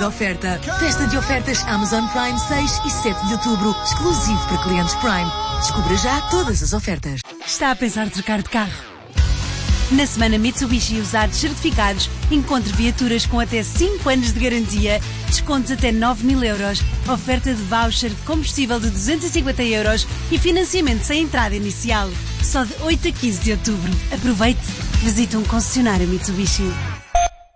grande oferta. Festa de ofertas Amazon Prime 6 e 7 de outubro, exclusivo para clientes Prime. Descubra já todas as ofertas. Está a pensar trocar de carro? Na semana Mitsubishi Usados Certificados, encontre viaturas com até 5 anos de garantia, descontos até 9.000 euros, oferta de voucher de combustível de 250 euros e financiamento sem entrada inicial. Só de 8 a 15 de outubro. Aproveite! Visite um concessionário Mitsubishi.